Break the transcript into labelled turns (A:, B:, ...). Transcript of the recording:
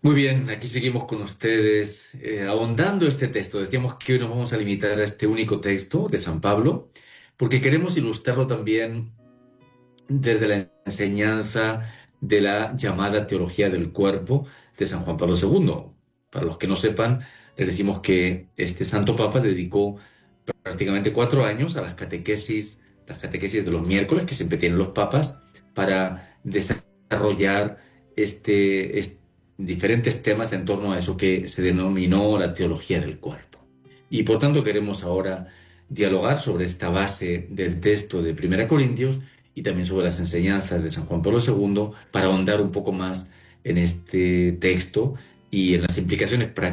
A: Muy bien, aquí seguimos con ustedes, ahondando este texto. Decíamos que hoy nos vamos a limitar a este único texto de San Pablo, porque queremos ilustrarlo también desde la enseñanza de la llamada teología del cuerpo de San Juan Pablo II. Para los que no sepan, les decimos que este Santo Papa dedicó prácticamente 4 años a las catequesis de los miércoles que siempre tienen los papas, para desarrollar diferentes temas en torno a eso que se denominó la teología del cuerpo. Y por tanto queremos ahora dialogar sobre esta base del texto de Primera Corintios y también sobre las enseñanzas de San Juan Pablo II para ahondar un poco más en este texto y en las implicaciones prácticas